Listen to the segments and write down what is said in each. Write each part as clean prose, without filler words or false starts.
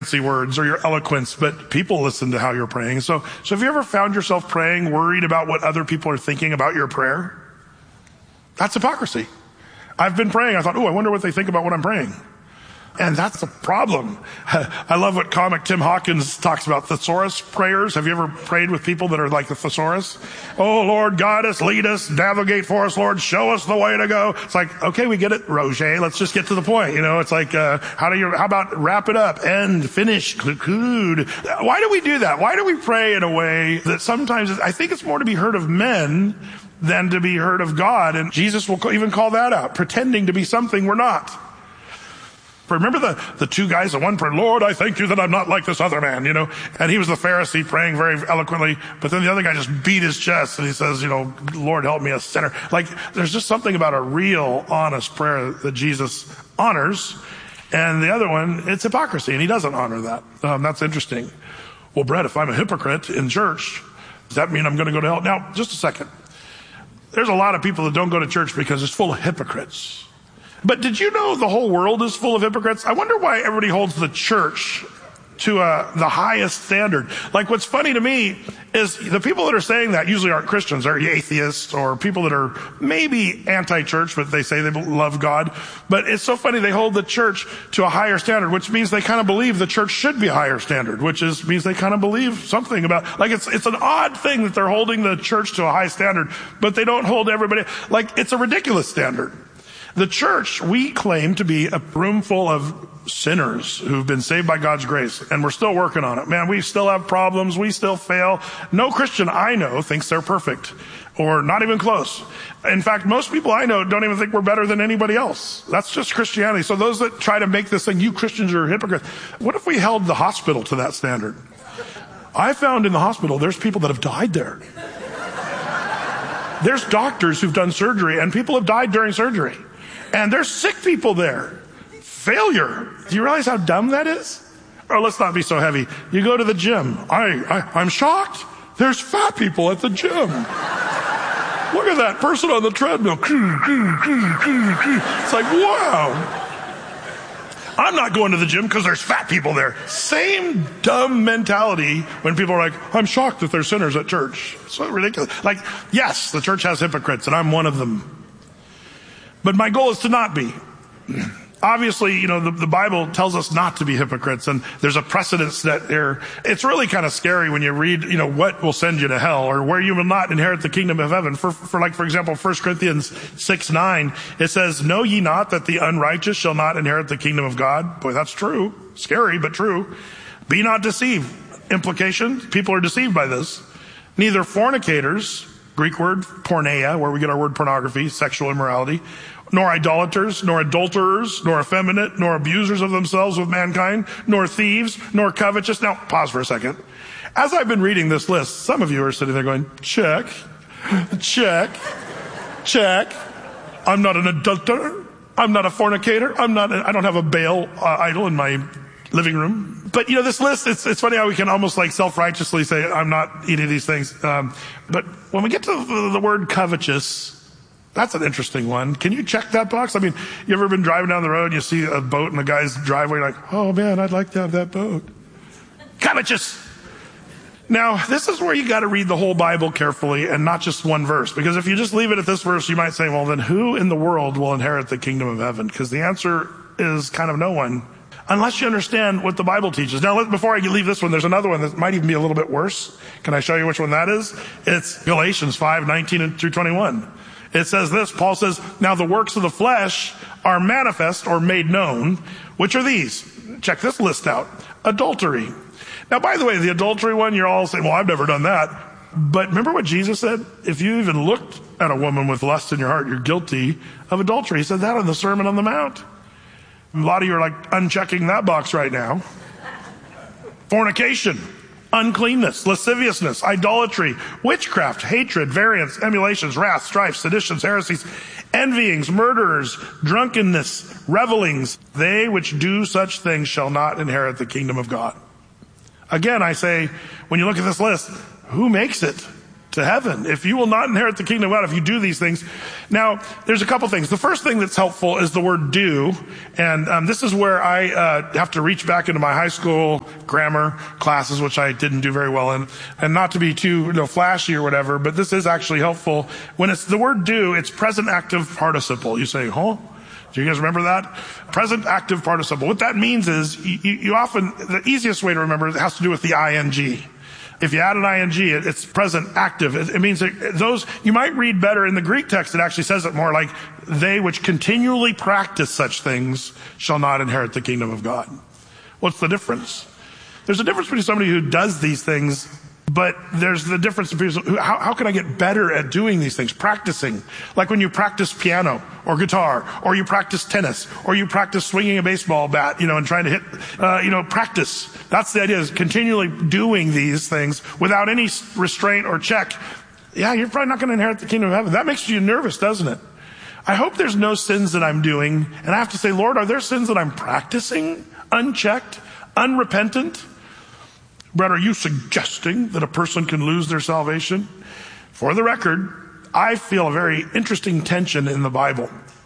words or your eloquence, but people listen to how you're praying. So have you ever found yourself praying, worried about what other people are thinking about your prayer? That's hypocrisy. I've been praying. I thought, I wonder what they think about what I'm praying. And that's the problem. I love what comic Tim Hawkins talks about, thesaurus prayers. Have you ever prayed with people that are like the thesaurus? Oh, Lord, guide us, lead us, navigate for us, Lord, show us the way to go. It's like, okay, we get it, Roger. Let's just get to the point. It's like, how about wrap it up, end, finish, conclude? Why do we do that? Why do we pray in a way that sometimes, I think it's more to be heard of men than to be heard of God? And Jesus will even call that out, pretending to be something we're not. Remember the two guys, the one prayed, Lord, I thank you that I'm not like this other man, and he was the Pharisee praying very eloquently, but then the other guy just beat his chest and he says, Lord, help me, a sinner. Like, there's just something about a real, honest prayer that Jesus honors, and the other one, it's hypocrisy, and he doesn't honor that. That's interesting. Well, Brett, if I'm a hypocrite in church, does that mean I'm going to go to hell? Now, just a second. There's a lot of people that don't go to church because it's full of hypocrites. But did you know the whole world is full of hypocrites? I wonder why everybody holds the church to the highest standard. Like, what's funny to me is the people that are saying that usually aren't Christians. They're atheists or people that are maybe anti-church, but they say they love God. But it's so funny, they hold the church to a higher standard, which means they kind of believe the church should be a higher standard, which means they kind of believe something about, like, it's an odd thing that they're holding the church to a high standard, but they don't hold everybody, like, it's a ridiculous standard. The church, we claim to be a room full of sinners who've been saved by God's grace, and we're still working on it. Man, we still have problems. We still fail. No Christian I know thinks they're perfect, or not even close. In fact, most people I know don't even think we're better than anybody else. That's just Christianity. So those that try to make this thing, you Christians are hypocrites. What if we held the hospital to that standard? I found in the hospital, there's people that have died there. There's doctors who've done surgery, and people have died during surgery. And there's sick people there. Failure. Do you realize how dumb that is? Or let's not be so heavy. You go to the gym. I'm shocked. There's fat people at the gym. Look at that person on the treadmill. It's like, wow. I'm not going to the gym because there's fat people there. Same dumb mentality when people are like, I'm shocked that there's sinners at church. It's so ridiculous. Like, yes, the church has hypocrites, and I'm one of them. But my goal is to not be. Obviously, the Bible tells us not to be hypocrites, and there's a precedence that it's really kind of scary when you read, what will send you to hell or where you will not inherit the kingdom of heaven. For example, 1 Corinthians 6:9, it says, know ye not that the unrighteous shall not inherit the kingdom of God? Boy, that's true. Scary, but true. Be not deceived. Implication, people are deceived by this. Neither fornicators, Greek word porneia, where we get our word pornography, sexual immorality, nor idolaters, nor adulterers, nor effeminate, nor abusers of themselves with mankind, nor thieves, nor covetous. Now, pause for a second. As I've been reading this list, some of you are sitting there going, check, check, check. I'm not an adulterer. I'm not a fornicator. I don't have a Baal idol in my living room. But this list, it's funny how we can almost like self-righteously say, I'm not eating these things. But when we get to the word covetous, that's an interesting one. Can you check that box? I mean, you ever been driving down the road and you see a boat in the guy's driveway, you're like, oh man, I'd like to have that boat. Covetous. Now, this is where you got to read the whole Bible carefully and not just one verse. Because if you just leave it at this verse, you might say, well, then who in the world will inherit the kingdom of heaven? Because the answer is kind of no one. Unless you understand what the Bible teaches. Now, before I leave this one, there's another one that might even be a little bit worse. Can I show you which one that is? It's Galatians 5:19 through 21. It says this, Paul says, now the works of the flesh are manifest or made known, which are these. Check this list out. Adultery. Now, by the way, the adultery one, you're all saying, well, I've never done that. But remember what Jesus said? If you even looked at a woman with lust in your heart, you're guilty of adultery. He said that in the Sermon on the Mount. A lot of you are like unchecking that box right now. Fornication, uncleanness, lasciviousness, idolatry, witchcraft, hatred, variance, emulations, wrath, strife, seditions, heresies, envyings, murderers, drunkenness, revelings. They which do such things shall not inherit the kingdom of God. Again, I say, when you look at this list, who makes it? to heaven. If you will not inherit the kingdom of God, if you do these things. Now, there's a couple things. The first thing that's helpful is the word do. And this is where I have to reach back into my high school grammar classes, which I didn't do very well in. And not to be too flashy or whatever, but this is actually helpful. When it's the word do, it's present active participle. You say, huh? Do you guys remember that? Present active participle. What that means is you often, the easiest way to remember it has to do with the ing. If you add an ing, it's present active. It means that those, you might read better in the Greek text, it actually says it more like, they which continually practice such things shall not inherit the kingdom of God. What's the difference? There's a difference between somebody who does these things, but there's the difference between how can I get better at doing these things? Practicing. Like when you practice piano or guitar, or you practice tennis, or you practice swinging a baseball bat, and trying to hit, practice. That's the idea, is continually doing these things without any restraint or check. Yeah, you're probably not going to inherit the kingdom of heaven. That makes you nervous, doesn't it? I hope there's no sins that I'm doing, and I have to say, Lord, are there sins that I'm practicing, unchecked, unrepentant? Brett, are you suggesting that a person can lose their salvation? For the record, I feel a very interesting tension in the Bible.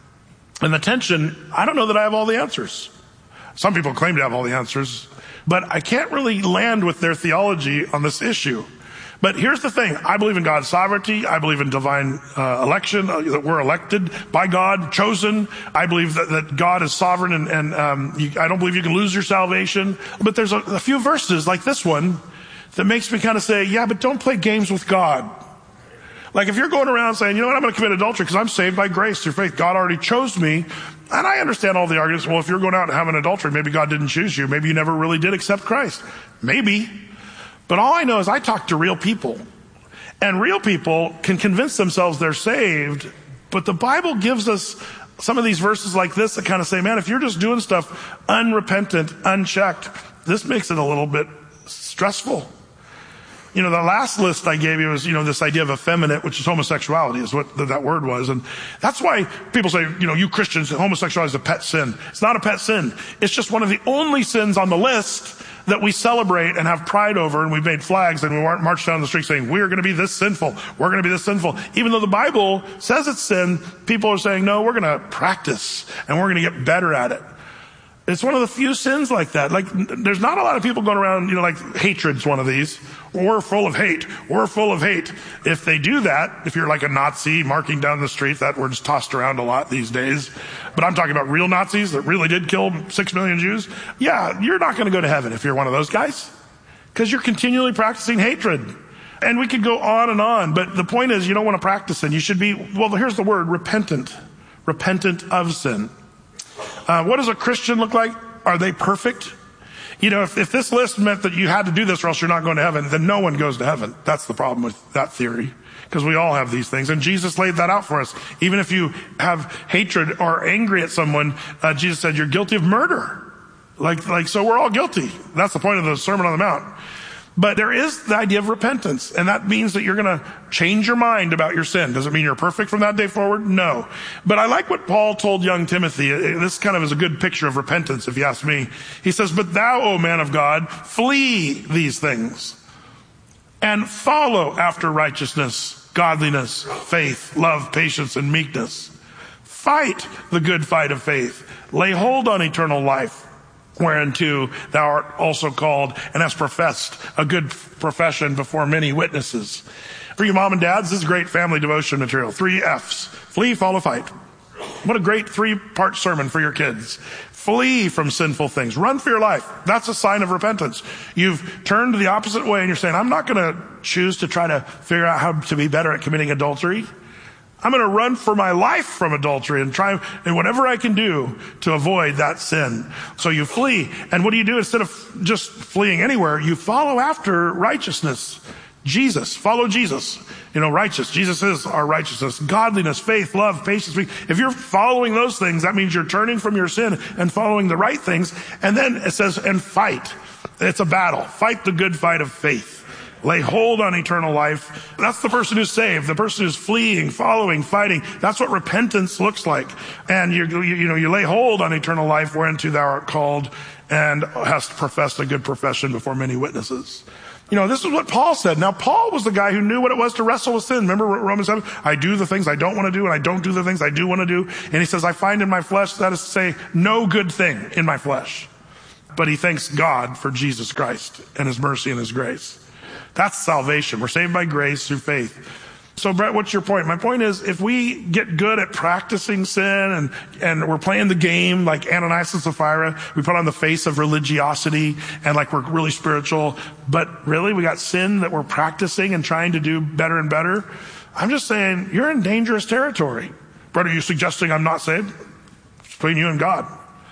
And the tension, I don't know that I have all the answers. Some people claim to have all the answers, but I can't really land with their theology on this issue. But here's the thing. I believe in God's sovereignty. I believe in divine election, that we're elected by God, chosen. I believe that God is sovereign, and I don't believe you can lose your salvation. But there's a few verses like this one that makes me kind of say, yeah, but don't play games with God. Like if you're going around saying, I'm going to commit adultery because I'm saved by grace through faith. God already chose me. And I understand all the arguments. Well, if you're going out and having adultery, maybe God didn't choose you. Maybe you never really did accept Christ. Maybe. But all I know is I talk to real people. And real people can convince themselves they're saved. But the Bible gives us some of these verses like this that kind of say, man, if you're just doing stuff unrepentant, unchecked, this makes it a little bit stressful. The last list I gave you was, this idea of effeminate, which is homosexuality, is what that word was. And that's why people say, you Christians, homosexuality is a pet sin. It's not a pet sin. It's just one of the only sins on the list that we celebrate and have pride over, and we've made flags and we march down the street saying, we're going to be this sinful. We're going to be this sinful. Even though the Bible says it's sin, people are saying, no, we're going to practice and we're going to get better at it. It's one of the few sins like that. Like, there's not a lot of people going around, like hatred's one of these. We're full of hate. We're full of hate. If they do that, if you're like a Nazi marking down the street, that word's tossed around a lot these days. But I'm talking about real Nazis that really did kill 6 million Jews. Yeah, you're not going to go to heaven if you're one of those guys. Because you're continually practicing hatred. And we could go on and on. But the point is, you don't want to practice sin. You should be, here's the word, repentant. Repentant of sin. What does a Christian look like? Are they perfect? If this list meant that you had to do this or else you're not going to heaven, then no one goes to heaven. That's the problem with that theory, because we all have these things. And Jesus laid that out for us. Even if you have hatred or angry at someone, Jesus said you're guilty of murder. So we're all guilty. That's the point of the Sermon on the Mount. But there is the idea of repentance, and that means that you're going to change your mind about your sin. Does it mean you're perfect from that day forward? No. But I like what Paul told young Timothy. This kind of is a good picture of repentance, if you ask me. He says, but thou, O man of God, flee these things and follow after righteousness, godliness, faith, love, patience, and meekness. Fight the good fight of faith. Lay hold on eternal life, whereunto thou art also called and hast professed a good profession before many witnesses. For you mom and dads, this is great family devotion material. 3 F's. Flee, follow, fight. What a great 3-part sermon for your kids. Flee from sinful things. Run for your life. That's a sign of repentance. You've turned the opposite way and you're saying, I'm not going to choose to try to figure out how to be better at committing adultery. I'm going to run for my life from adultery and try and whatever I can do to avoid that sin. So you flee. And what do you do? Instead of just fleeing anywhere, you follow after righteousness. Jesus. Follow Jesus. Righteous. Jesus is our righteousness. Godliness, faith, love, patience. If you're following those things, that means you're turning from your sin and following the right things. And then it says, and fight. It's a battle. Fight the good fight of faith. Lay hold on eternal life. That's the person who's saved. The person who's fleeing, following, fighting. That's what repentance looks like. And you lay hold on eternal life whereunto thou art called and hast professed a good profession before many witnesses. This is what Paul said. Now, Paul was the guy who knew what it was to wrestle with sin. Remember Romans 7? I do the things I don't want to do, and I don't do the things I do want to do. And he says, I find in my flesh, that is to say, no good thing in my flesh. But he thanks God for Jesus Christ and his mercy and his grace. That's salvation. We're saved by grace through faith. So, Brett, what's your point? My point is, if we get good at practicing sin and we're playing the game like Ananias and Sapphira, we put on the face of religiosity and like we're really spiritual, but really we got sin that we're practicing and trying to do better and better. I'm just saying, you're in dangerous territory. Brett, are you suggesting I'm not saved? It's between you and God.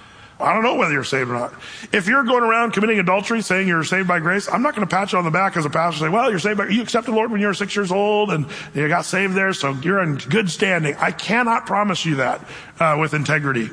I don't know whether you're saved or not. If you're going around committing adultery saying you're saved by grace, I'm not going to pat you on the back as a pastor and say, well, you're saved by, you accepted the Lord when you were 6 years old and you got saved there, so you're in good standing. I cannot promise you that with integrity.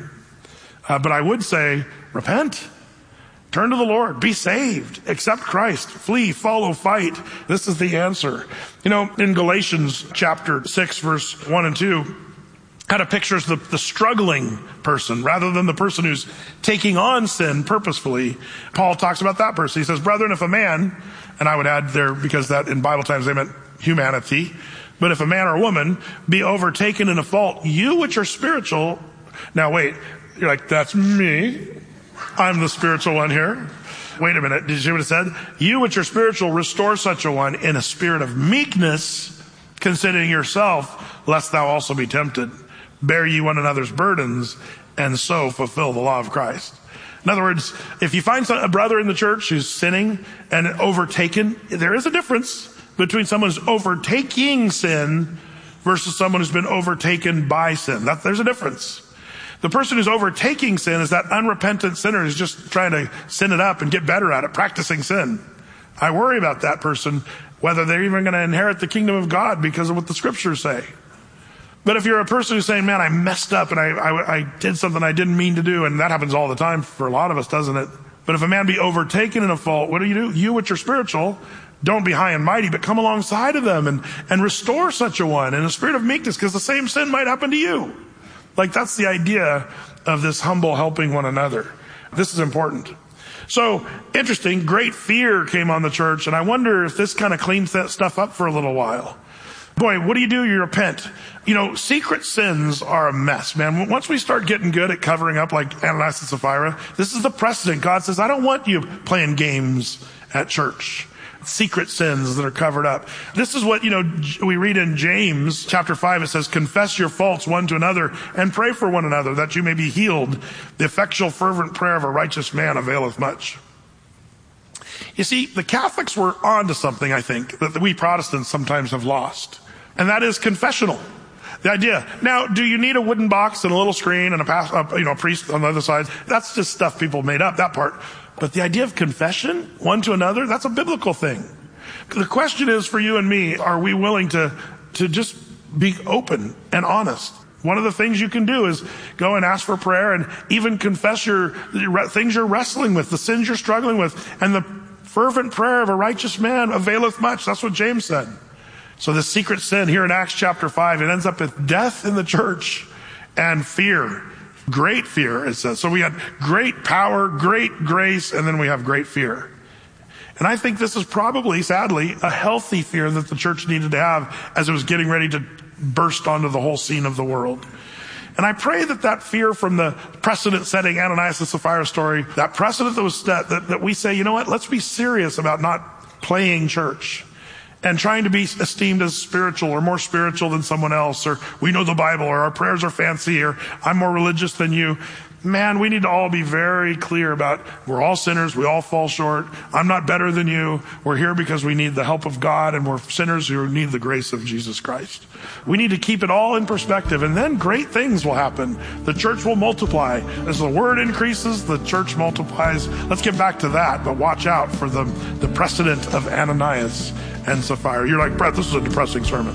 But I would say, repent. Turn to the Lord. Be saved. Accept Christ. Flee, follow, fight. This is the answer. In Galatians chapter 6, verse 1 and 2, kind of pictures the struggling person rather than the person who's taking on sin purposefully. Paul talks about that person. He says, brethren, if a man, and I would add there, because that in Bible times they meant humanity, but if a man or a woman be overtaken in a fault, you which are spiritual. Now wait, you're like, that's me. I'm the spiritual one here. Wait a minute. Did you see what it said? You which are spiritual, restore such a one in a spirit of meekness, considering yourself, lest thou also be tempted. Bear ye one another's burdens, and so fulfill the law of Christ. In other words, if you find a brother in the church who's sinning and overtaken, there is a difference between someone who's overtaking sin versus someone who's been overtaken by sin. There's a difference. The person who's overtaking sin is that unrepentant sinner who's just trying to sin it up and get better at it, practicing sin. I worry about that person, whether they're even going to inherit the kingdom of God because of what the scriptures say. But if you're a person who's saying, man, I messed up and I did something I didn't mean to do, and that happens all the time for a lot of us, doesn't it? But if a man be overtaken in a fault, what do? You which are spiritual, don't be high and mighty, but come alongside of them and restore such a one in a spirit of meekness, because the same sin might happen to you. Like, that's the idea of this humble helping one another. This is important. So, interesting, great fear came on the church, and I wonder if this kind of cleans that stuff up for a little while. Boy, what do? You repent. Secret sins are a mess, man. Once we start getting good at covering up like Ananias and Sapphira, this is the precedent. God says, I don't want you playing games at church. Secret sins that are covered up. This is what, we read in James chapter 5. It says, confess your faults one to another and pray for one another that you may be healed. The effectual fervent prayer of a righteous man availeth much. You see, the Catholics were onto something, I think, that we Protestants sometimes have lost. And that is confessional. The idea. Now, do you need a wooden box and a little screen and a priest on the other side? That's just stuff people made up, that part. But the idea of confession, one to another, that's a biblical thing. The question is for you and me, are we willing to just be open and honest? One of the things you can do is go and ask for prayer and even confess your things you're wrestling with, the sins you're struggling with. And the fervent prayer of a righteous man availeth much. That's what James said. So the secret sin here in Acts chapter 5, it ends up with death in the church and fear. Great fear, it says. So we had great power, great grace, and then we have great fear. And I think this is probably, sadly, a healthy fear that the church needed to have as it was getting ready to burst onto the whole scene of the world. And I pray that fear from the precedent-setting Ananias and Sapphira story, that precedent that was set, that we say, you know what, let's be serious about not playing church and trying to be esteemed as spiritual or more spiritual than someone else, or we know the Bible, or our prayers are fancy, or I'm more religious than you. Man, we need to all be very clear about we're all sinners, we all fall short. I'm not better than you. We're here because we need the help of God, and we're sinners who need the grace of Jesus Christ. We need to keep it all in perspective, and then great things will happen. The church will multiply. As the word increases, the church multiplies. Let's get back to that, but watch out for the precedent of Ananias and Sapphira. You're like, Brett, this is a depressing sermon.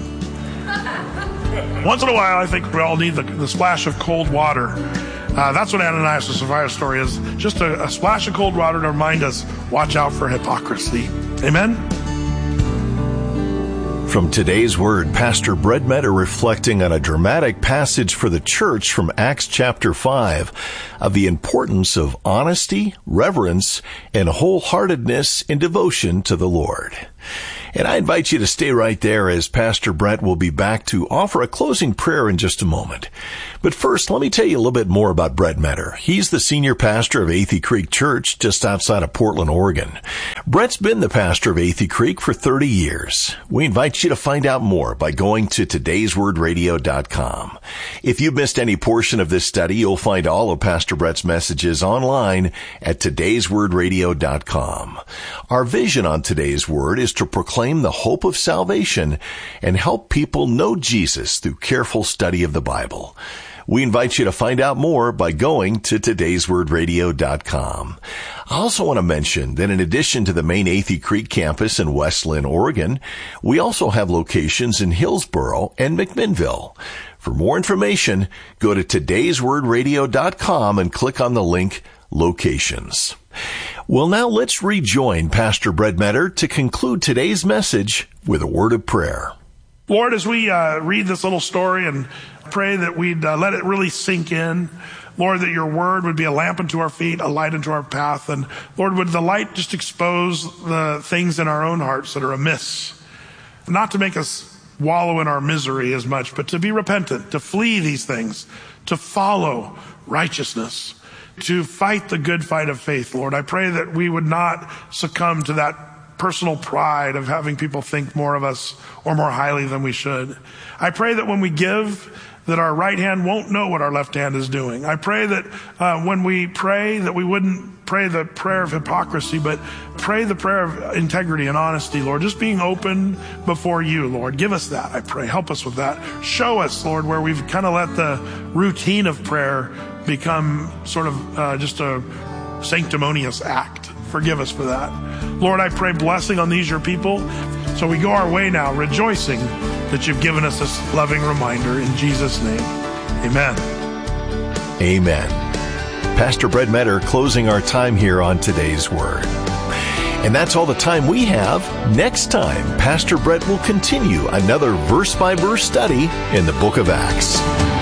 Once in a while, I think we all need the splash of cold water. That's what Ananias and Sapphira's story is. Just a splash of cold water to remind us, watch out for hypocrisy. Amen? From today's Word, Pastor Brett Metter reflecting on a dramatic passage for the church from Acts chapter 5 of the importance of honesty, reverence, and wholeheartedness in devotion to the Lord. And I invite you to stay right there as Pastor Brett will be back to offer a closing prayer in just a moment. But first, let me tell you a little bit more about Brett Metter. He's the senior pastor of Athey Creek Church just outside of Portland, Oregon. Brett's been the pastor of Athey Creek for 30 years. We invite you to find out more by going to todayswordradio.com. If you've missed any portion of this study, you'll find all of Pastor Brett's messages online at todayswordradio.com. Our vision on today's Word is to proclaim the hope of salvation and help people know Jesus through careful study of the Bible. We invite you to find out more by going to todayswordradio.com. I also want to mention that in addition to the main Athey Creek campus in West Linn, Oregon, we also have locations in Hillsboro and McMinnville. For more information, go to todayswordradio.com and click on the link Locations. Well, now let's rejoin Pastor Brett Metter to conclude today's message with a word of prayer. Lord, as we read this little story and pray that we'd let it really sink in, Lord, that your word would be a lamp unto our feet, a light unto our path. And Lord, would the light just expose the things in our own hearts that are amiss, not to make us wallow in our misery as much, but to be repentant, to flee these things, to follow righteousness, to fight the good fight of faith, Lord. I pray that we would not succumb to that personal pride of having people think more of us or more highly than we should. I pray that when we give, that our right hand won't know what our left hand is doing. I pray that when we pray, that we wouldn't pray the prayer of hypocrisy, but pray the prayer of integrity and honesty, Lord. Just being open before you, Lord. Give us that, I pray. Help us with that. Show us, Lord, where we've kind of let the routine of prayer become sort of just a sanctimonious act. Forgive us for that. Lord, I pray blessing on these your people. So we go our way now, rejoicing that you've given us this loving reminder. In Jesus' name, amen. Amen. Pastor Brett Metter closing our time here on today's Word. And that's all the time we have. Next time, Pastor Brett will continue another verse-by-verse study in the book of Acts.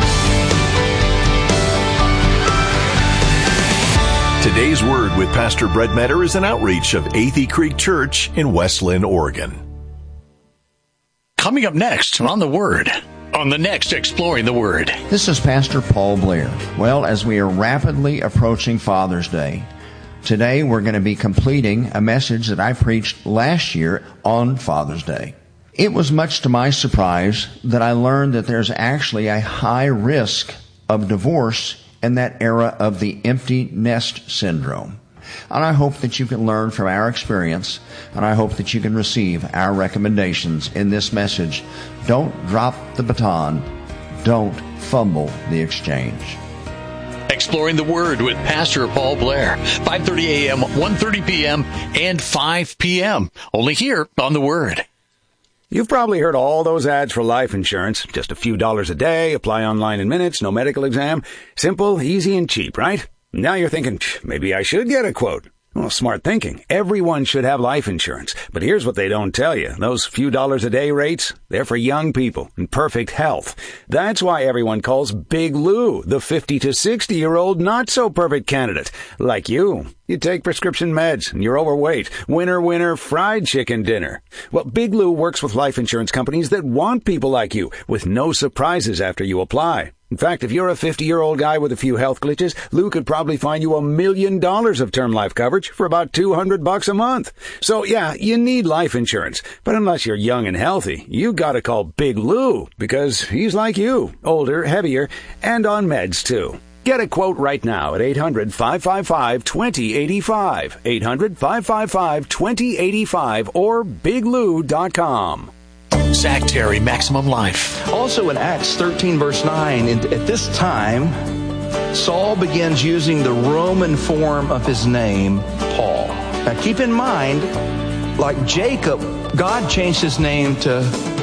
Today's Word with Pastor Brett Metter is an outreach of Athey Creek Church in West Linn, Oregon. Coming up next on The Word, on the next Exploring the Word. This is Pastor Paul Blair. Well, as we are rapidly approaching Father's Day, today we're going to be completing a message that I preached last year on Father's Day. It was much to my surprise that I learned that there's actually a high risk of divorce in that era of the empty nest syndrome. And I hope that you can learn from our experience, and I hope that you can receive our recommendations in this message. Don't drop the baton. Don't fumble the exchange. Exploring the Word with Pastor Paul Blair, 5:30 a.m., 1:30 p.m., and 5 p.m. Only here on The Word. You've probably heard all those ads for life insurance. Just a few dollars a day, apply online in minutes, no medical exam. Simple, easy, and cheap, right? Now you're thinking, maybe I should get a quote. Well, smart thinking. Everyone should have life insurance. But here's what they don't tell you. Those few dollars a day rates, they're for young people in perfect health. That's why everyone calls Big Lou the 50 to 60-year-old not-so-perfect candidate. Like you. You take prescription meds and you're overweight. Winner, winner, fried chicken dinner. Well, Big Lou works with life insurance companies that want people like you with no surprises after you apply. In fact, if you're a 50-year-old guy with a few health glitches, Lou could probably find you $1 million of term life coverage for about $200 a month. So yeah, you need life insurance. But unless you're young and healthy, you gotta call Big Lou because he's like you, older, heavier, and on meds too. Get a quote right now at 800-555-2085, 800-555-2085, or biglou.com. Zach Terry, Maximum Life. Also in Acts 13, verse 9, at this time, Saul begins using the Roman form of his name, Paul. Now keep in mind, like Jacob, God changed his name to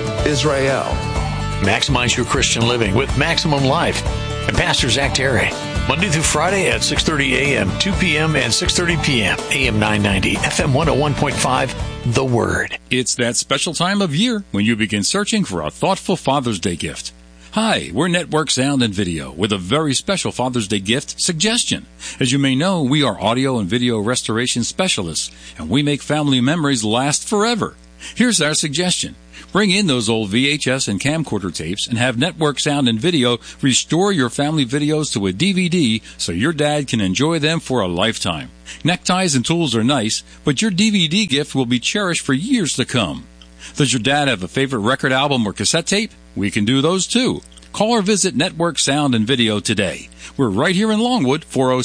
Israel. Maximize your Christian living with Maximum Life and Pastor Zach Terry. Monday through Friday at 6:30 a.m., 2 p.m., and 6:30 p.m. AM 990, FM 101.5, The Word. It's that special time of year when you begin searching for a thoughtful Father's Day gift. Hi, we're Network Sound and Video with a very special Father's Day gift suggestion. As you may know, we are audio and video restoration specialists, and we make family memories last forever. Here's our suggestion. Bring in those old VHS and camcorder tapes and have Network Sound and Video restore your family videos to a DVD so your dad can enjoy them for a lifetime. Neckties and tools are nice, but your DVD gift will be cherished for years to come. Does your dad have a favorite record album or cassette tape? We can do those too. Call or visit Network Sound and Video today. We're right here in Longwood,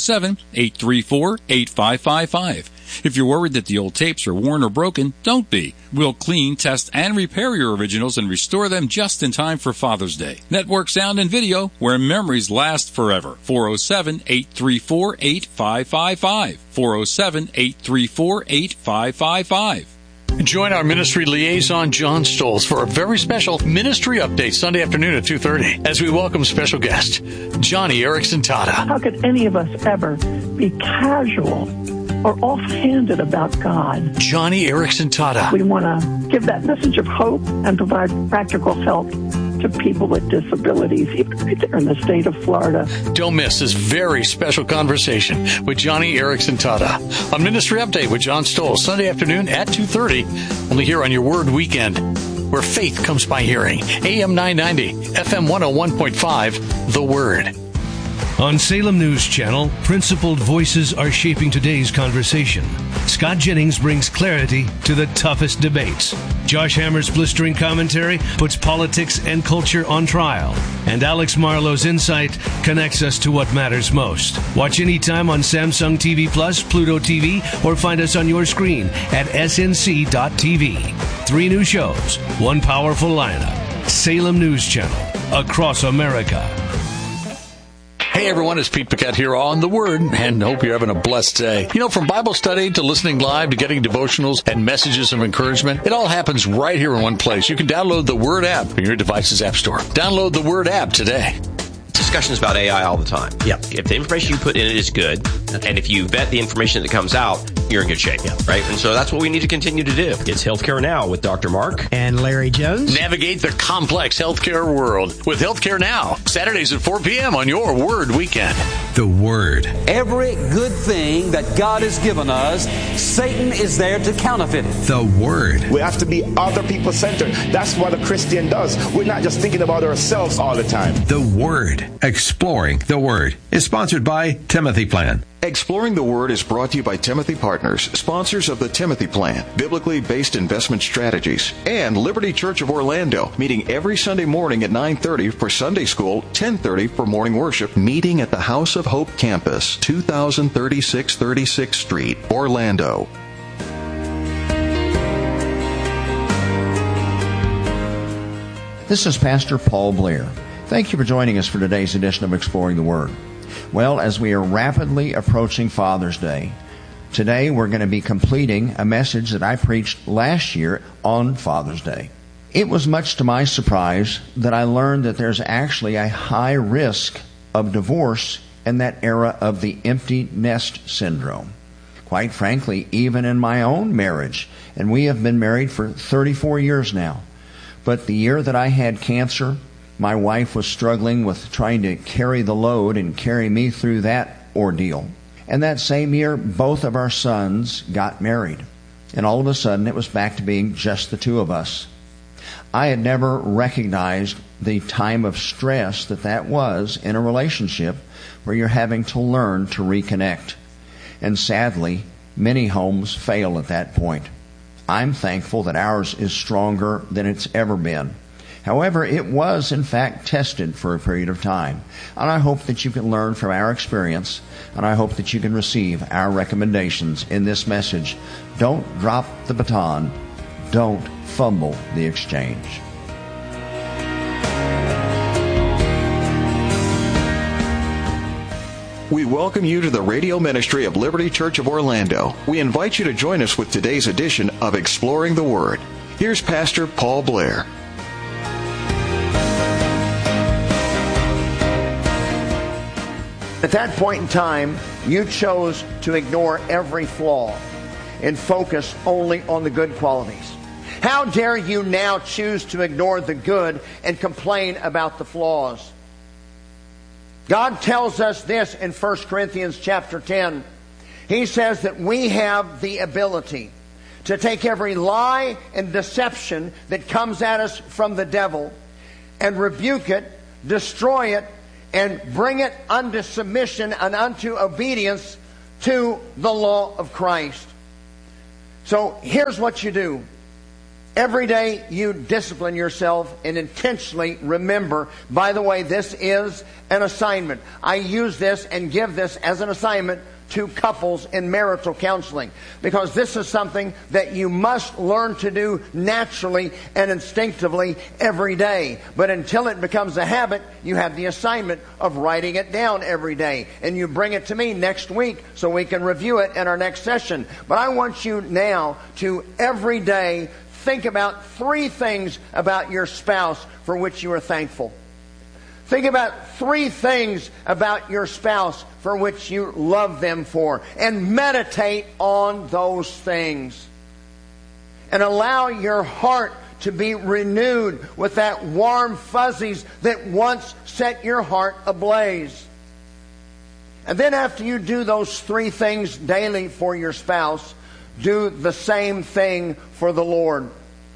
407-834-8555. If you're worried that the old tapes are worn or broken, don't be. We'll clean, test, and repair your originals and restore them just in time for Father's Day. Network Sound and Video, where memories last forever. 407-834-8555. 407-834-8555. Join our ministry liaison, John Stolz, for a very special ministry update Sunday afternoon at 2:30 as we welcome special guest, Johnny Erickson Tata. How could any of us ever be casual or offhanded about God? Johnny Erickson Tata. We want to give that message of hope and provide practical help to people with disabilities, even right there in the state of Florida. Don't miss this very special conversation with Johnny Erickson Tata on Ministry Update with John Stolz, Sunday afternoon at 2:30, only here on your Word Weekend, where faith comes by hearing. AM 990, FM 101.5, The Word. On Salem News Channel, principled voices are shaping today's conversation. Scott Jennings brings clarity to the toughest debates. Josh Hammer's blistering commentary puts politics and culture on trial. And Alex Marlowe's insight connects us to what matters most. Watch anytime on Samsung TV Plus, Pluto TV, or find us on your screen at snc.tv. 3 new shows, 1 powerful lineup. Salem News Channel, across America. Hey everyone, it's Pete Paquette here on The Word, and hope you're having a blessed day. You know, from Bible study to listening live to getting devotionals and messages of encouragement, it all happens right here in one place. You can download the Word app in your device's app store. Download the Word app today. Discussions about AI all the time. Yeah. If the information you put in it is good, and if you vet the information that comes out, you're in good shape. Yeah. Right? And so that's what we need to continue to do. It's Healthcare Now with Dr. Mark and Larry Jones. Navigate the complex healthcare world with Healthcare Now. Saturdays at 4 p.m. on your Word Weekend. The Word. Every good thing that God has given us, Satan is there to counterfeit it. The Word. We have to be other people-centered. That's what a Christian does. We're not just thinking about ourselves all the time. The Word. Exploring the Word is sponsored by Timothy Plan. Exploring the Word is brought to you by Timothy Partners, sponsors of the Timothy Plan, biblically based investment strategies, and Liberty Church of Orlando, meeting every Sunday morning at 9:30 for Sunday School, 10:30 for morning worship, meeting at the House of Hope Campus, 2036 36th Street, Orlando. This is Pastor Paul Blair. Thank you for joining us for today's edition of Exploring the Word. Well, as we are rapidly approaching Father's Day, today we're going to be completing a message that I preached last year on Father's Day. It was much to my surprise that I learned that there's actually a high risk of divorce in that era of the empty nest syndrome. Quite frankly, even in my own marriage, and we have been married for 34 years now, but the year that I had cancer, my wife was struggling with trying to carry the load and carry me through that ordeal. And that same year, both of our sons got married. And all of a sudden, it was back to being just the two of us. I had never recognized the time of stress that was in a relationship where you're having to learn to reconnect. And sadly, many homes fail at that point. I'm thankful that ours is stronger than it's ever been. However, it was, in fact, tested for a period of time. And I hope that you can learn from our experience, and I hope that you can receive our recommendations in this message. Don't drop the baton. Don't fumble the exchange. We welcome you to the radio ministry of Liberty Church of Orlando. We invite you to join us with today's edition of Exploring the Word. Here's Pastor Paul Blair. At that point in time, you chose to ignore every flaw and focus only on the good qualities. How dare you now choose to ignore the good and complain about the flaws? God tells us this in 1 Corinthians chapter 10. He says that we have the ability to take every lie and deception that comes at us from the devil and rebuke it, destroy it, and bring it unto submission and unto obedience to the law of Christ. So here's what you do. Every day you discipline yourself and intentionally remember, by the way, this is an assignment. I use this and give this as an assignment to couples in marital counseling, because this is something that you must learn to do naturally and instinctively every day. But until it becomes a habit, you have the assignment of writing it down every day. And you bring it to me next week so we can review it in our next session. But I want you now to every day think about 3 things about your spouse for which you are thankful. Think about 3 things about your spouse for which you love them for. And meditate on those things. And allow your heart to be renewed with that warm fuzzies that once set your heart ablaze. And then after you do those 3 things daily for your spouse, do the same thing for the Lord.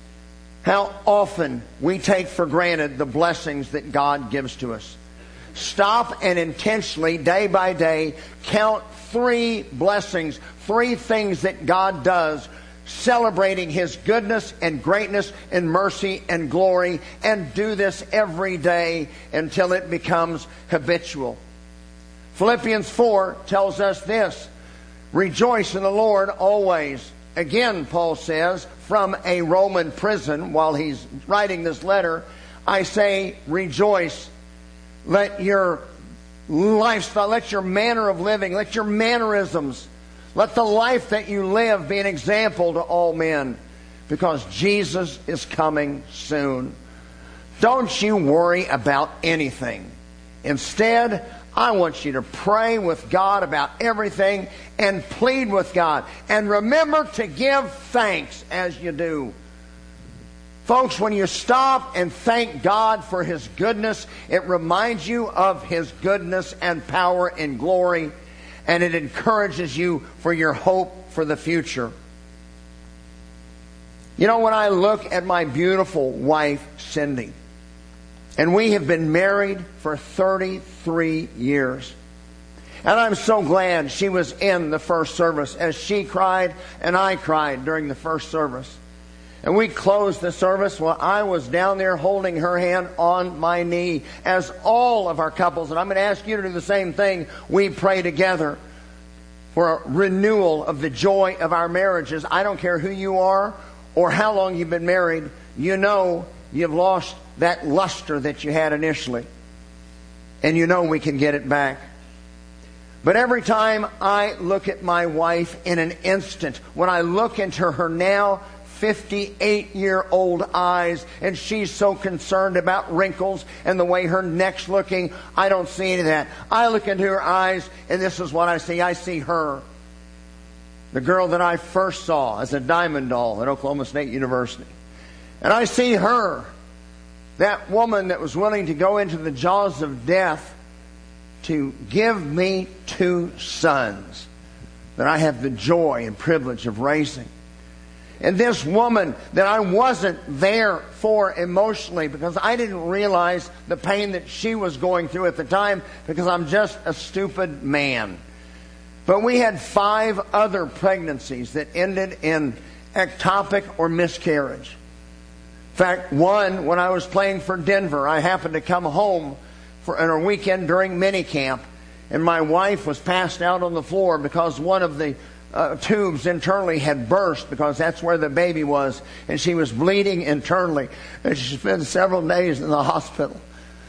How often we take for granted the blessings that God gives to us. Stop and intentionally, day by day, count 3 blessings, 3 things that God does, celebrating His goodness and greatness and mercy and glory, and do this every day until it becomes habitual. Philippians 4 tells us this: rejoice in the Lord always. Again, Paul says, from a Roman prison, while he's writing this letter, I say, rejoice. Let your lifestyle, let your manner of living, let your mannerisms, let the life that you live be an example to all men, because Jesus is coming soon. Don't you worry about anything. Instead, I want you to pray with God about everything and plead with God. And remember to give thanks as you do. Folks, when you stop and thank God for His goodness, it reminds you of His goodness and power and glory, and it encourages you for your hope for the future. You know, when I look at my beautiful wife, Cindy, and we have been married for 33 years. And I'm so glad she was in the first service, as she cried and I cried during the first service. And we closed the service while I was down there holding her hand on my knee, as all of our couples, and I'm going to ask you to do the same thing, we pray together for a renewal of the joy of our marriages. I don't care who you are or how long you've been married, you know you've lost that luster that you had initially. And you know we can get it back. But every time I look at my wife in an instant, when I look into her now 58-year-old eyes, and she's so concerned about wrinkles and the way her neck's looking, I don't see any of that. I look into her eyes, and this is what I see. I see her. The girl that I first saw as a diamond doll at Oklahoma State University. And I see her, that woman that was willing to go into the jaws of death to give me 2 sons that I have the joy and privilege of raising. And this woman that I wasn't there for emotionally, because I didn't realize the pain that she was going through at the time, because I'm just a stupid man. But we had 5 other pregnancies that ended in ectopic or miscarriage. In fact, one, when I was playing for Denver, I happened to come home on a weekend during minicamp, and my wife was passed out on the floor because one of the tubes internally had burst, because that's where the baby was, and she was bleeding internally, and she spent several days in the hospital.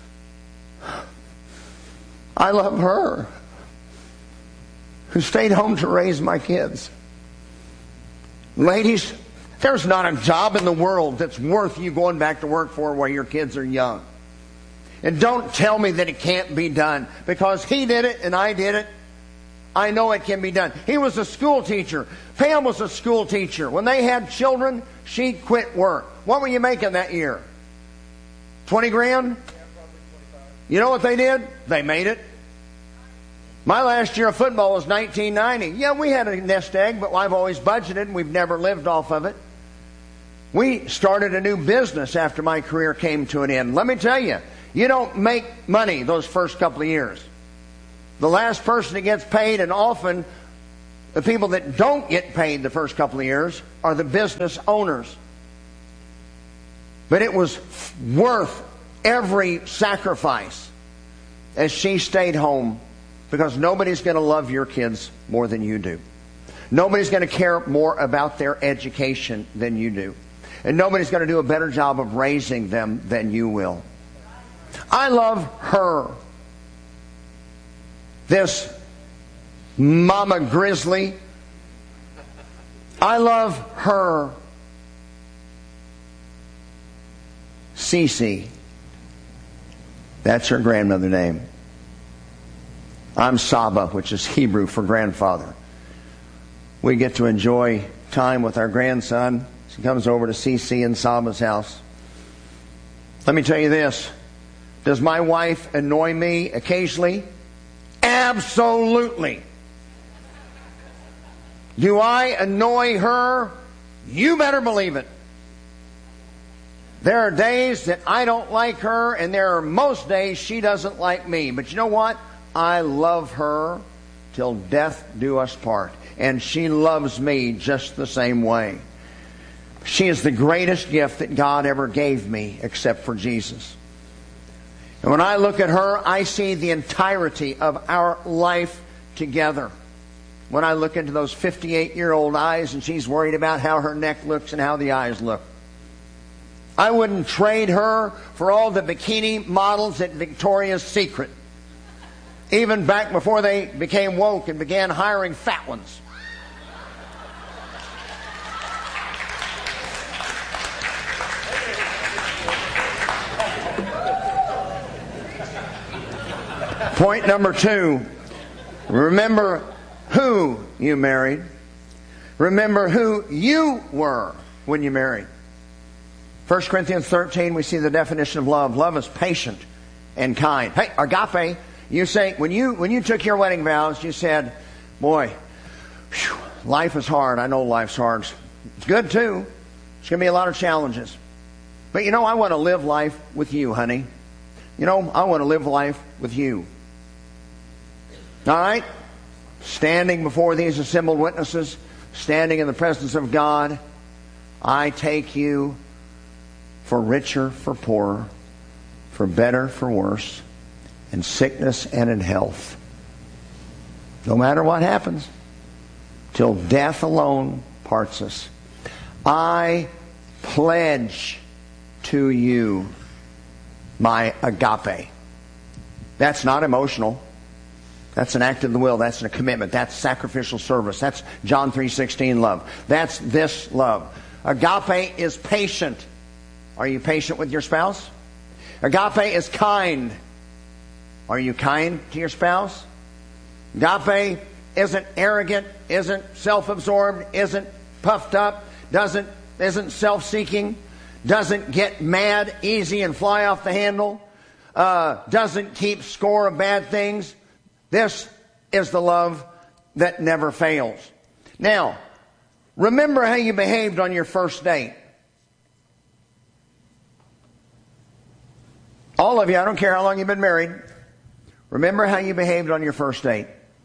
I love her, who stayed home to raise my kids. Ladies, there's not a job in the world that's worth you going back to work for while your kids are young. And don't tell me that it can't be done, because he did it and I did it. I know it can be done. He was a school teacher. Pam was a school teacher. When they had children, she quit work. What were you making that year? 20 grand? You know what they did? They made it. My last year of football was 1990. Yeah, we had a nest egg, but I've always budgeted and we've never lived off of it. We started a new business after my career came to an end. Let me tell you, you don't make money those first couple of years. The last person that gets paid, and often the people that don't get paid the first couple of years, are the business owners. But it was worth every sacrifice as she stayed home, because nobody's going to love your kids more than you do. Nobody's going to care more about their education than you do. And nobody's going to do a better job of raising them than you will. I love her. This Mama Grizzly. I love her. Cece. That's her grandmother name. I'm Saba, which is Hebrew for grandfather. We get to enjoy time with our grandson. He comes over to Cece and Saba's house. Let me tell you this. Does my wife annoy me occasionally? Absolutely. Do I annoy her? You better believe it. There are days that I don't like her, and there are most days she doesn't like me. But you know what? I love her till death do us part. And she loves me just the same way. She is the greatest gift that God ever gave me, except for Jesus. And when I look at her, I see the entirety of our life together. When I look into those 58-year-old eyes and she's worried about how her neck looks and how the eyes look. I wouldn't trade her for all the bikini models at Victoria's Secret. Even back before they became woke and began hiring fat ones. Point number 2, remember who you married. Remember who you were when you married. 1 Corinthians 13, we see the definition of love. Love is patient and kind. Hey, agape, you say, when you took your wedding vows, you said, boy, whew, life is hard. I know life's hard. It's good too. There's going to be a lot of challenges. But you know, I want to live life with you, honey. You know, I want to live life with you. All right? Standing before these assembled witnesses, standing in the presence of God, I take you for richer, for poorer, for better, for worse, in sickness and in health. No matter what happens, till death alone parts us. I pledge to you my agape. That's not emotional. That's an act of the will. That's a commitment. That's sacrificial service. That's John 3:16 love. That's this love. Agape is patient. Are you patient with your spouse? Agape is kind. Are you kind to your spouse? Agape isn't arrogant, isn't self-absorbed, isn't puffed up, isn't self-seeking, doesn't get mad easy and fly off the handle, doesn't keep score of bad things. This is the love that never fails. Now, remember how you behaved on your first date. All of you, I don't care how long you've been married, remember how you behaved on your first date.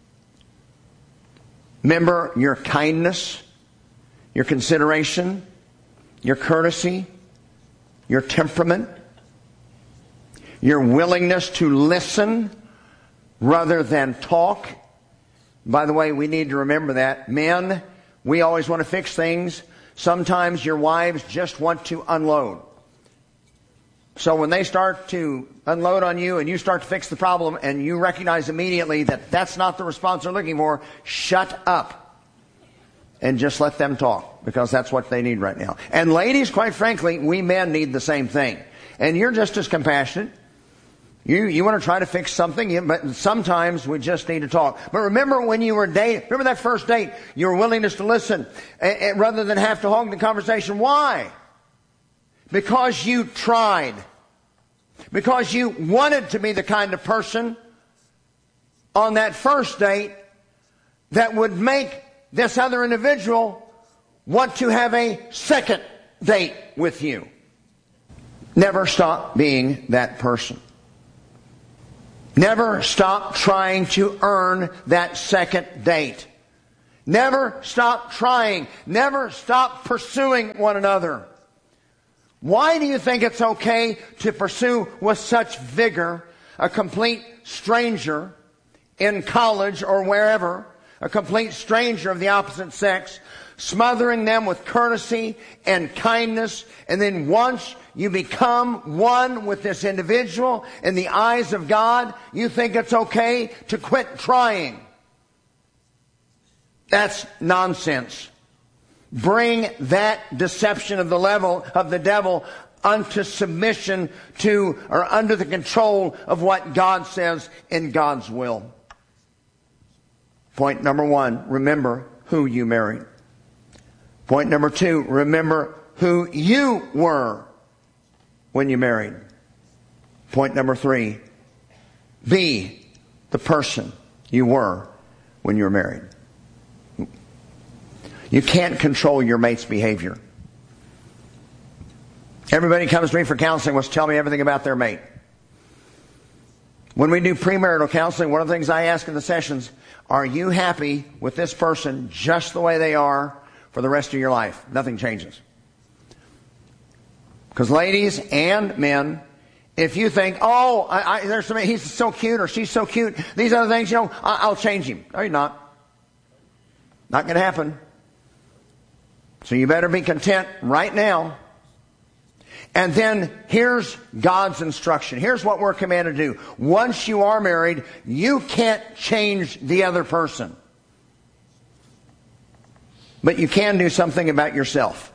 Remember your kindness, your consideration, your courtesy, your temperament, your willingness to listen rather than talk. By the way, we need to remember that. Men, we always want to fix things. Sometimes your wives just want to unload. So when they start to unload on you and you start to fix the problem and you recognize immediately that that's not the response they're looking for, shut up and just let them talk, because that's what they need right now. And ladies, quite frankly, we men need the same thing. And you're just as compassionate. You want to try to fix something, but sometimes we just need to talk. But remember when you were dating, remember that first date, your willingness to listen rather than have to hog the conversation. Why? Because you tried. Because you wanted to be the kind of person on that first date that would make this other individual want to have a second date with you. Never stop being that person. Never stop trying to earn that second date. Never stop trying. Never stop pursuing one another. Why do you think it's okay to pursue with such vigor a complete stranger in college or wherever, a complete stranger of the opposite sex, smothering them with courtesy and kindness, and then once you become one with this individual in the eyes of God, you think it's okay to quit trying? That's nonsense. Bring that deception of the level of the devil unto submission to or under the control of what God says in God's will. Point number 1, remember who you married. Point number 2, remember who you were when you married. Point number 3, be the person you were when you were married. You can't control your mate's behavior. Everybody comes to me for counseling wants to tell me everything about their mate. When we do premarital counseling, one of the things I ask in the sessions, are you happy with this person just the way they are for the rest of your life? Nothing changes. Because ladies and men, if you think, there's somebody, he's so cute or she's so cute, these other things, I'll change him. No, you're not. Not going to happen. So you better be content right now. And then here's God's instruction. Here's what we're commanded to do. Once you are married, you can't change the other person. But you can do something about yourself.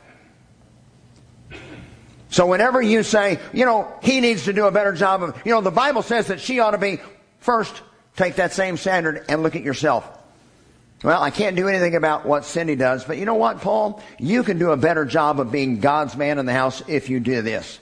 So whenever you say, he needs to do a better job of, the Bible says that she ought to be, first, take that same standard and look at yourself. Well, I can't do anything about what Cindy does, but you know what, Paul? You can do a better job of being God's man in the house if you do this.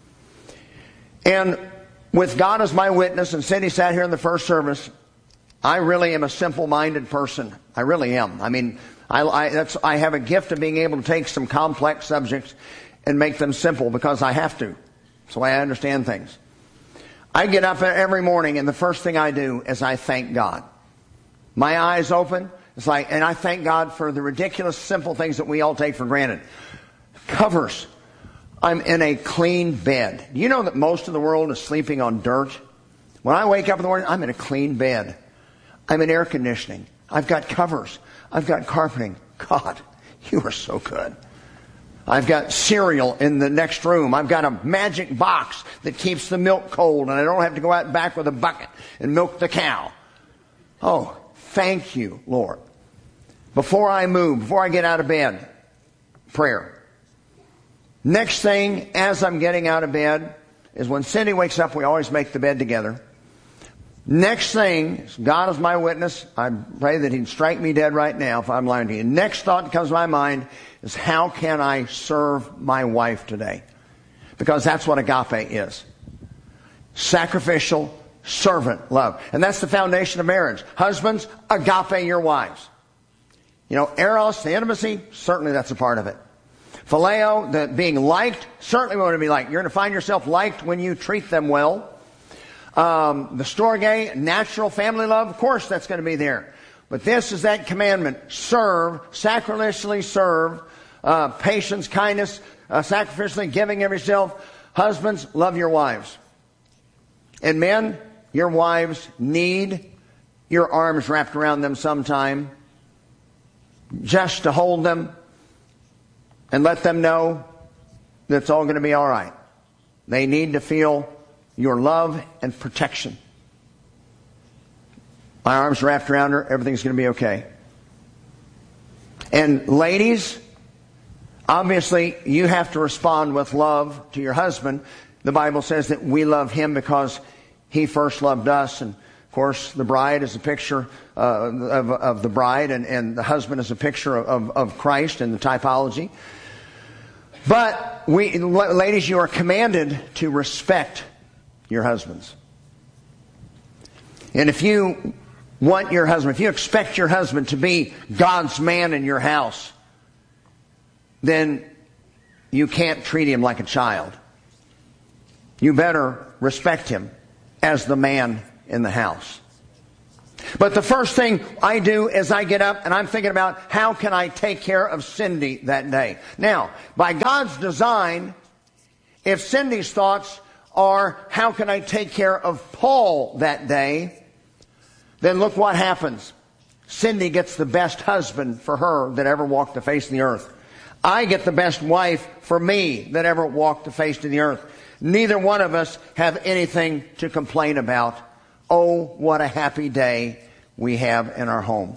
And with God as my witness, and Cindy sat here in the first service, I really am a simple-minded person. I really am. I mean, I have a gift of being able to take some complex subjects and make them simple because I have to. That's the way I understand things. I get up every morning and the first thing I do is I thank God. My eyes open. It's like, and I thank God for the ridiculous, simple things that we all take for granted. Covers. I'm in a clean bed. You know that most of the world is sleeping on dirt? When I wake up in the morning, I'm in a clean bed. I'm in air conditioning. I've got covers. I've got carpeting. God, you are so good. I've got cereal in the next room. I've got a magic box that keeps the milk cold, and I don't have to go out back with a bucket and milk the cow. Oh, thank you, Lord. Before I move, before I get out of bed, prayer. Next thing, as I'm getting out of bed, is when Cindy wakes up, we always make the bed together. Next thing, God is my witness. I pray that He'd strike me dead right now if I'm lying to you. Next thought that comes to my mind is, how can I serve my wife today? Because that's what agape is. Sacrificial, servant love. And that's the foundation of marriage. Husbands, agape your wives. Eros, the intimacy, certainly that's a part of it. Phileo, the being liked, certainly we want to be liked. You're going to find yourself liked when you treat them well. The storge, natural family love, of course that's going to be there. But this is that commandment. Serve, sacrificially serve, patience, kindness, sacrificially giving of yourself. Husbands, love your wives. And men, your wives need your arms wrapped around them sometime, just to hold them and let them know that it's all going to be all right. They need to feel your love and protection. My arms wrapped around her, everything's going to be okay. And ladies, obviously you have to respond with love to your husband. The Bible says that we love him because He first loved us. And of course, the bride is a picture of the bride, and the husband is a picture of Christ in the typology. But ladies, you are commanded to respect your husbands. And if you want your husband, if you expect your husband to be God's man in your house, then you can't treat him like a child. You better respect him as the man in the house. But the first thing I do is I get up and I'm thinking about how can I take care of Cindy that day. Now, by God's design, if Cindy's thoughts are how can I take care of Paul that day, then look what happens. Cindy gets the best husband for her that ever walked the face of the earth. I get the best wife for me that ever walked the face of the earth. Neither one of us have anything to complain about. Oh, what a happy day we have in our home.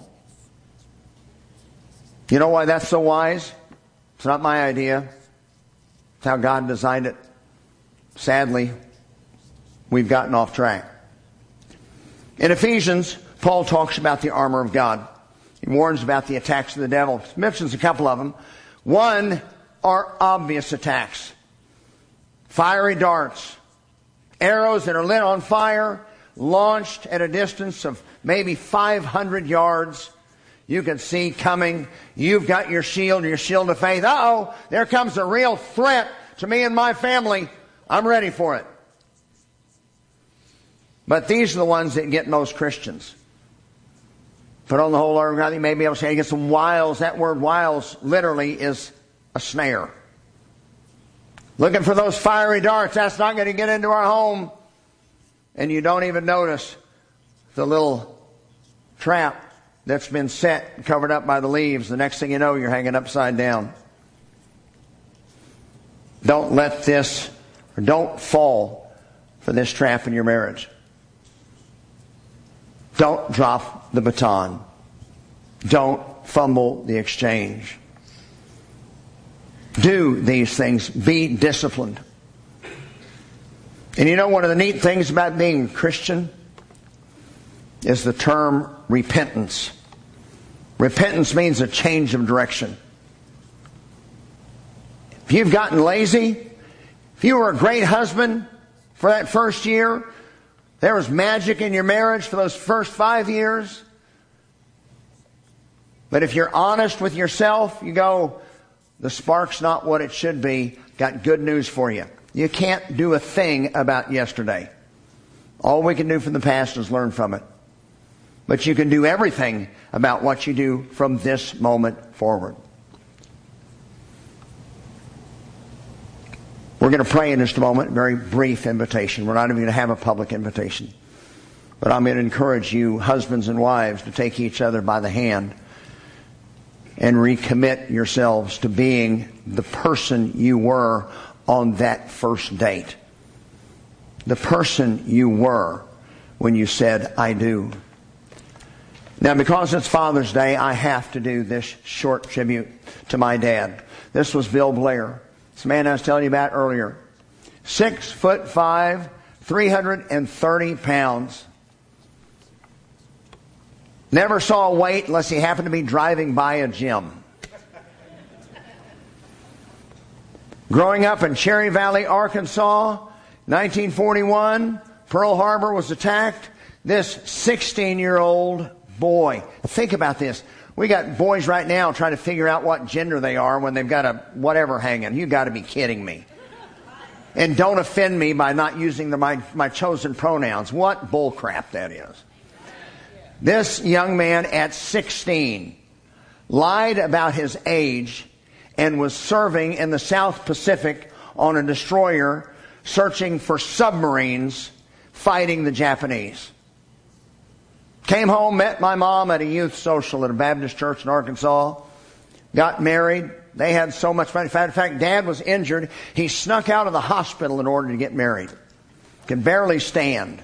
You know why that's so wise? It's not my idea. It's how God designed it. Sadly, we've gotten off track. In Ephesians, Paul talks about the armor of God. He warns about the attacks of the devil. He mentions a couple of them. One are obvious attacks. Fiery darts. Arrows that are lit on fire, launched at a distance of maybe 500 yards. You can see coming. You've got your shield of faith. Uh-oh, there comes a real threat to me and my family. I'm ready for it. But these are the ones that get most Christians. Put on the whole armor of God. You may be able to say, get some wiles. That word wiles literally is a snare. Looking for those fiery darts. That's not going to get into our home. And you don't even notice the little trap that's been set and covered up by the leaves. The next thing you know, you're hanging upside down. Don't let this, or don't fall for this trap in your marriage. Don't drop the baton. Don't fumble the exchange. Do these things. Be disciplined. And you know, one of the neat things about being a Christian is the term repentance. Repentance means a change of direction. If you've gotten lazy, if you were a great husband for that first year, there was magic in your marriage for those first 5 years. But if you're honest with yourself, you go, the spark's not what it should be. Got good news for you. You can't do a thing about yesterday. All we can do from the past is learn from it. But you can do everything about what you do from this moment forward. We're going to pray in just a moment, very brief invitation. We're not even going to have a public invitation. But I'm going to encourage you, husbands and wives, to take each other by the hand and recommit yourselves to being the person you were on that first date. The person you were when you said, I do. Now, because it's Father's Day, I have to do this short tribute to my dad. This was Bill Blair. This man I was telling you about earlier. 6'5", 330 pounds. Never saw a weight unless he happened to be driving by a gym. Growing up in Cherry Valley, Arkansas, 1941, Pearl Harbor was attacked. This 16-year-old boy. Think about this. We got boys right now trying to figure out what gender they are when they've got a whatever hanging. You got to be kidding me. And don't offend me by not using my chosen pronouns. What bull crap that is. This young man at 16 lied about his age and was serving in the South Pacific on a destroyer searching for submarines fighting the Japanese. Came home, met my mom at a youth social at a Baptist church in Arkansas. Got married. They had so much fun. In fact, Dad was injured. He snuck out of the hospital in order to get married. Could barely stand.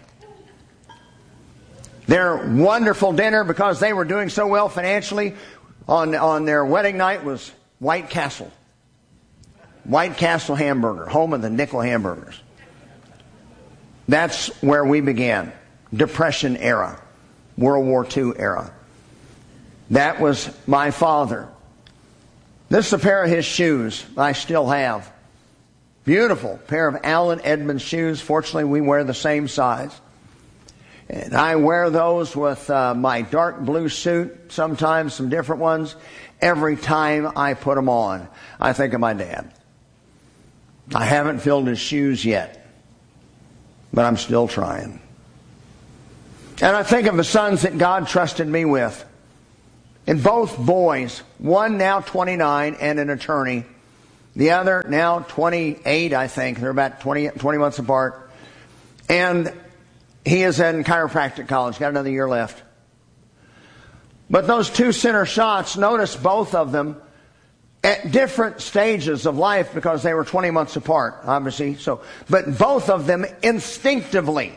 Their wonderful dinner, because they were doing so well financially, on their wedding night was White Castle. White Castle hamburger, home of the nickel hamburgers. That's where we began. Depression era. World War II era. That was my father. This is a pair of his shoes I still have. Beautiful pair of Allen Edmonds shoes. Fortunately, we wear the same size. And I wear those with my dark blue suit, sometimes some different ones. Every time I put them on, I think of my dad. I haven't filled his shoes yet, but I'm still trying. And I think of the sons that God trusted me with. And both boys, one now 29 and an attorney, the other now 28, I think. They're about 20 months apart. And he is in chiropractic college, got another year left. But those two center shots, notice both of them at different stages of life because they were 20 months apart, obviously. But both of them instinctively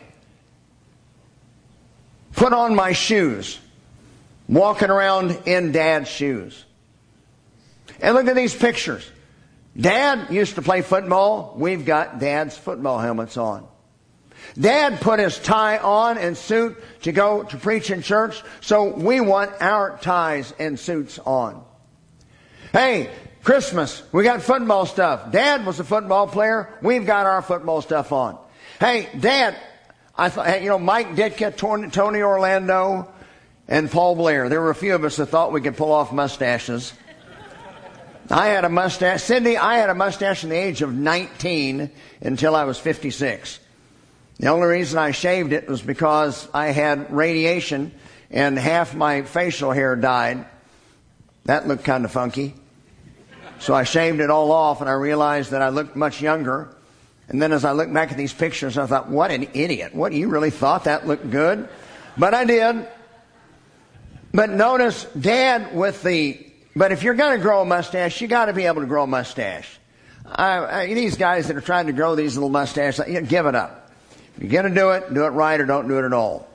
put on my shoes, walking around in Dad's shoes. And look at these pictures. Dad used to play football. We've got Dad's football helmets on. Dad put his tie on and suit to go to preach in church, so we want our ties and suits on. Hey, Christmas, we got football stuff. Dad was a football player. We've got our football stuff on. Hey, Dad, I thought, Mike Ditka, Tony Orlando, and Paul Blair. There were a few of us that thought we could pull off mustaches. I had a mustache. Cindy, I had a mustache from the age of 19 until I was 56. The only reason I shaved it was because I had radiation and half my facial hair died. That looked kind of funky. So I shaved it all off, and I realized that I looked much younger. And then as I looked back at these pictures, I thought, what an idiot. What, you really thought that looked good? But I did. But notice Dad but if you're going to grow a mustache, you got to be able to grow a mustache. These guys that are trying to grow these little mustaches, give it up. If you're going to do it right or don't do it at all.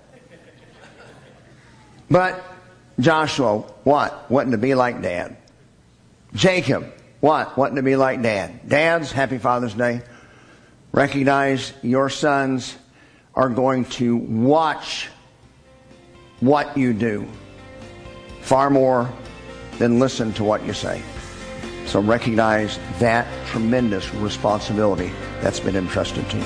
But Joshua, what? Wanting to be like Dad. Jacob, what? Wanting to be like Dad. Dads, happy Father's Day. Recognize your sons are going to watch what you do far more than listen to what you say. So recognize that tremendous responsibility that's been entrusted to you.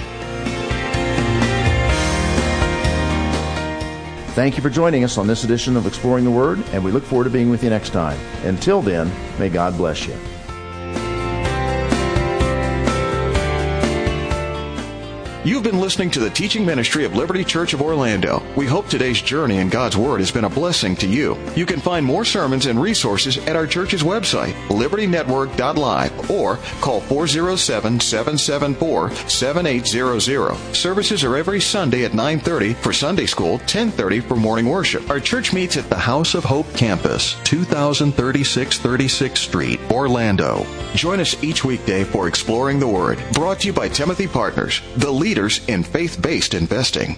Thank you for joining us on this edition of Exploring the Word, and we look forward to being with you next time. Until then, may God bless you. You've been listening to the teaching ministry of Liberty Church of Orlando. We hope today's journey in God's Word has been a blessing to you. You can find more sermons and resources at our church's website, libertynetwork.live, or call 407-774-7800. Services are every Sunday at 9:30 for Sunday school, 10:30 for morning worship. Our church meets at the House of Hope campus, 2036 36th Street, Orlando. Join us each weekday for Exploring the Word, brought to you by Timothy Partners, the leaders in faith-based investing.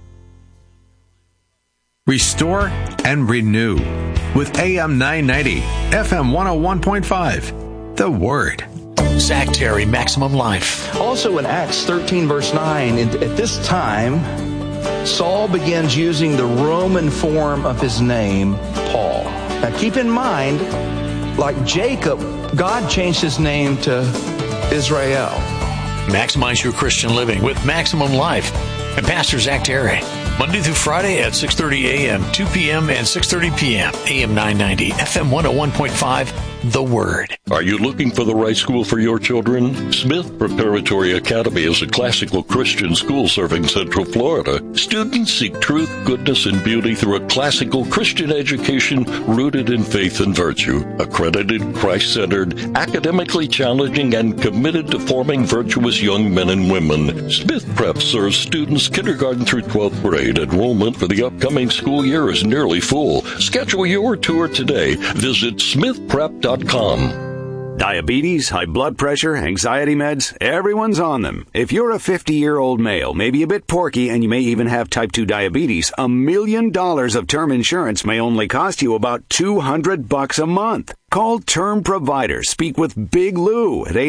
Restore and renew with AM 990, FM 101.5. The Word. Zach Terry, Maximum Life. Also in Acts 13, verse 9, at this time, Saul begins using the Roman form of his name, Paul. Now keep in mind, like Jacob, God changed his name to Israel. Maximize your Christian living with Maximum Life and Pastor Zach Terry. Monday through Friday at 6:30 a.m., 2 p.m., and 6:30 p.m. AM 990, FM 101.5, The Word. Are you looking for the right school for your children? Smith Preparatory Academy is a classical Christian school serving Central Florida. Students seek truth, goodness, and beauty through a classical Christian education rooted in faith and virtue. Accredited, Christ-centered, academically challenging, and committed to forming virtuous young men and women. Smith Prep serves students kindergarten through 12th grade. Enrollment for the upcoming school year is nearly full. Schedule your tour today. Visit smithprep.com. Diabetes, high blood pressure, anxiety meds, everyone's on them. If you're a 50-year-old male, maybe a bit porky, and you may even have type 2 diabetes, $1 million of term insurance may only cost you about $200 a month. Call Term Provider. Speak with Big Lou at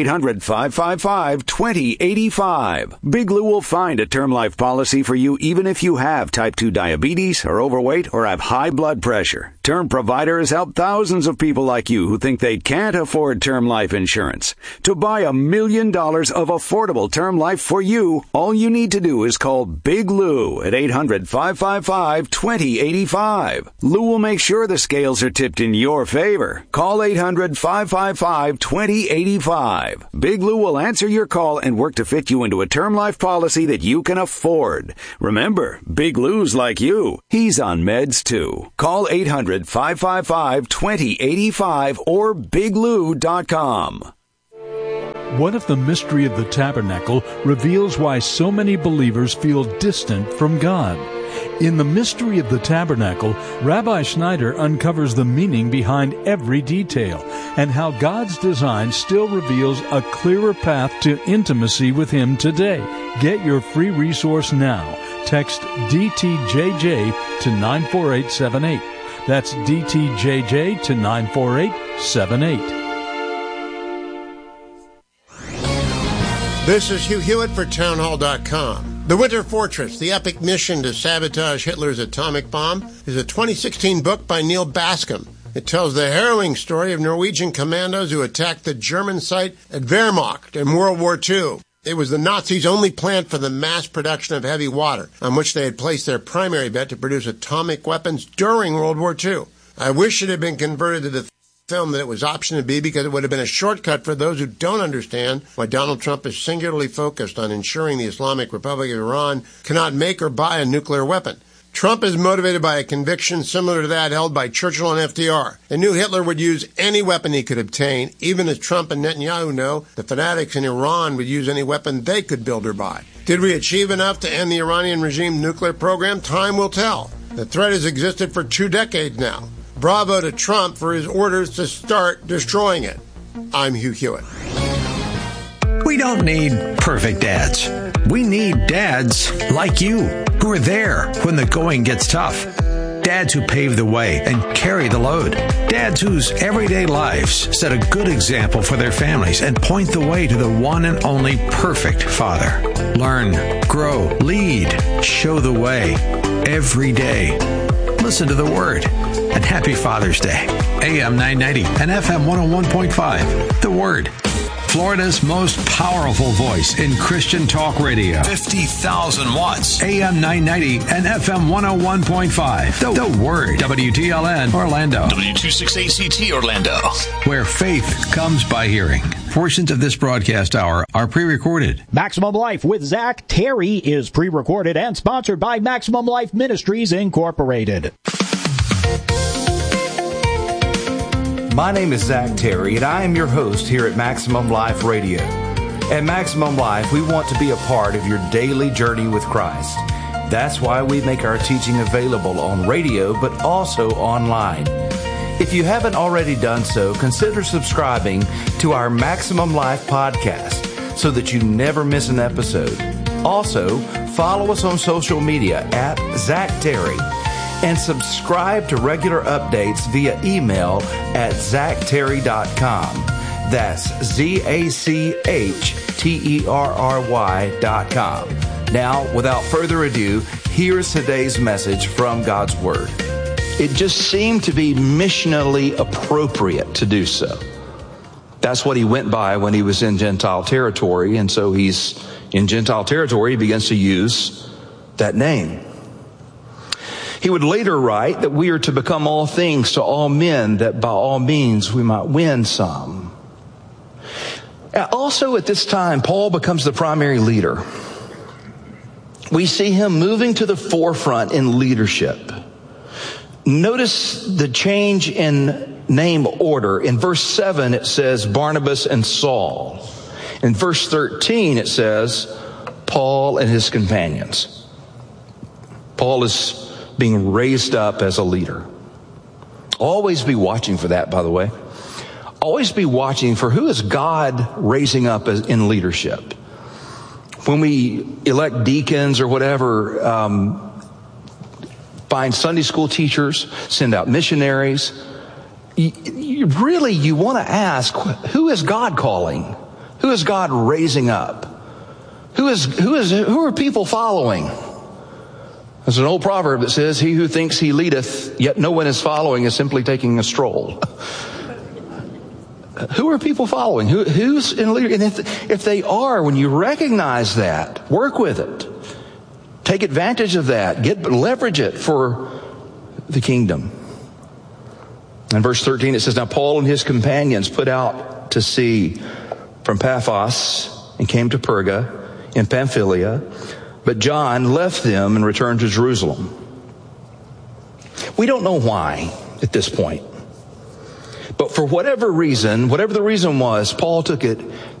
800-555-2085. Big Lou will find a term life policy for you even if you have type 2 diabetes, are overweight, or have high blood pressure. Term Provider has helped thousands of people like you who think they can't afford term life insurance. To buy $1 million of affordable term life for you, all you need to do is call Big Lou at 800-555-2085. Lou will make sure the scales are tipped in your favor. Call 800-555-2085. Big Lou will answer your call and work to fit you into a term life policy that you can afford. Remember, Big Lou's like you. He's on meds too. Call 800-555-2085 or biglou.com. What if the mystery of the tabernacle reveals why so many believers feel distant from God? In The Mystery of the Tabernacle, Rabbi Schneider uncovers the meaning behind every detail and how God's design still reveals a clearer path to intimacy with Him today. Get your free resource now. Text DTJJ to 94878. That's DTJJ to 94878. This is Hugh Hewitt for townhall.com. The Winter Fortress, the epic mission to sabotage Hitler's atomic bomb, is a 2016 book by Neil Bascom. It tells the harrowing story of Norwegian commandos who attacked the German site at Wehrmacht in World War II. It was the Nazis' only plant for the mass production of heavy water, on which they had placed their primary bet to produce atomic weapons during World War II. I wish it had been converted to the film that it was option to be, because it would have been a shortcut for those who don't understand why Donald Trump is singularly focused on ensuring the Islamic Republic of Iran cannot make or buy a nuclear weapon. Trump is motivated by a conviction similar to that held by Churchill and FDR. They knew Hitler would use any weapon he could obtain, even as Trump and Netanyahu know the fanatics in Iran would use any weapon they could build or buy. Did we achieve enough to end the Iranian regime nuclear program? Time will tell. The threat has existed for 2 decades now. Bravo to Trump for his orders to start destroying it. I'm Hugh Hewitt. We don't need perfect dads. We need dads like you, who are there when the going gets tough. Dads who pave the way and carry the load. Dads whose everyday lives set a good example for their families and point the way to the one and only perfect father. Learn, grow, lead, show the way every day. Listen to the Word. And happy Father's Day. AM 990 and FM 101.5. The Word. Florida's most powerful voice in Christian talk radio. 50,000 watts. AM 990 and FM 101.5. The Word. WTLN Orlando. W268CT Orlando. Where faith comes by hearing. Portions of this broadcast hour are pre-recorded. Maximum Life with Zach Terry is pre-recorded and sponsored by Maximum Life Ministries Incorporated. My name is Zach Terry, and I am your host here at Maximum Life Radio. At Maximum Life, we want to be a part of your daily journey with Christ. That's why we make our teaching available on radio, but also online. If you haven't already done so, consider subscribing to our Maximum Life podcast so that you never miss an episode. Also, follow us on social media at Zach Terry. And subscribe to regular updates via email at zachterry.com. That's ZACHTERRY.com. Now, without further ado, here's today's message from God's Word. It just seemed to be missionally appropriate to do so. That's what he went by when he was in Gentile territory, and so he's in Gentile territory, he begins to use that name. He would later write that we are to become all things to all men, that by all means we might win some. Also at this time, Paul becomes the primary leader. We see him moving to the forefront in leadership. Notice the change in name order. In verse 7, it says Barnabas and Saul. In verse 13, it says Paul and his companions. Paul is being raised up as a leader. Always be watching for that, by the way. Always be watching for who is God raising up in leadership. When we elect deacons or whatever, find Sunday school teachers, send out missionaries, you want to ask, who is God calling? Who is God raising up? Who are people following? There's an old proverb that says, he who thinks he leadeth, yet no one is following, is simply taking a stroll. Who are people following? Who's in leader? And if they are, when you recognize that, work with it. Take advantage of that. Leverage it for the kingdom. In verse 13 it says, now Paul and his companions put out to sea from Paphos and came to Perga in Pamphylia, but John left them and returned to Jerusalem. We don't know why at this point. But for whatever reason, whatever the reason was, Paul took it